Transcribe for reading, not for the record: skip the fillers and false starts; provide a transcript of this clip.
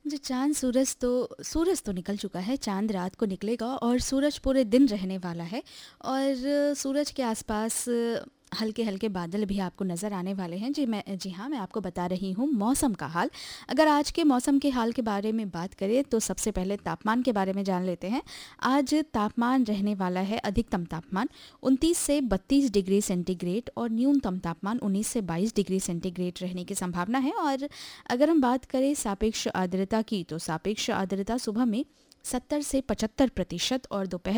जो चाँद सूरज तो निकल चुका है, चाँद रात को निकलेगा और सूरज पूरे दिन रहने वाला है। और सूरज के आसपास हल्के-हल्के बादल भी आपको नज़र आने वाले हैं। जी हाँ, मैं आपको बता रही हूँ मौसम का हाल। अगर आज के मौसम के हाल के बारे में बात करें तो सबसे पहले तापमान के बारे में जान लेते हैं। आज तापमान रहने वाला है, अधिकतम तापमान 29 से 32 डिग्री सेंटीग्रेड और न्यूनतम तापमान 19 से 22 डिग्री सेंटीग्रेड रहने की संभावना है। और अगर हम बात करें सापेक्ष आर्द्रता की, तो सापेक्ष आर्द्रता सुबह में 70 से 75% और दोपहर